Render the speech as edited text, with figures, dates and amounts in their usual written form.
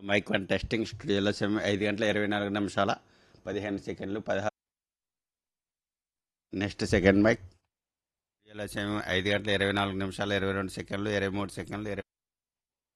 Mic 1 testing. స్టూడియోలో సమయం 5 గంటల 24 నిమిషాల 15 సెకండ్లు 16. Next second Mike. స్టూడియోలో సమయం 5 గంటల 24 నిమిషాల 22 సెకండ్లు 23 సెకండ్లు